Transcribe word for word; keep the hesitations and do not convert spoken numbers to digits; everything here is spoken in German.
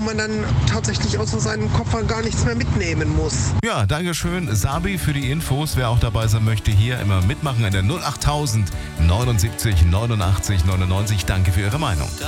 man dann tatsächlich außer seinem Koffer gar nichts mehr mitnehmen muss. Ja, Dankeschön, Sabi, für die Infos. Wer auch dabei sein möchte, hier immer mitmachen in der null achttausend neunundsiebzig neunundachtzig neunundneunzig. Danke für Ihre Meinung.